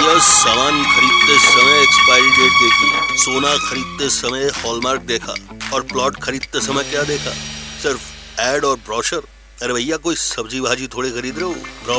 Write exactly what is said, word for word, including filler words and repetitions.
भैया सामान खरीदते समय एक्सपायरी डेट देखी, सोना खरीदते समय हॉलमार्क देखा और प्लॉट खरीदते समय क्या देखा? सिर्फ एड और ब्रोशर। अरे भैया कोई सब्जी भाजी थोड़े खरीद रहे हो।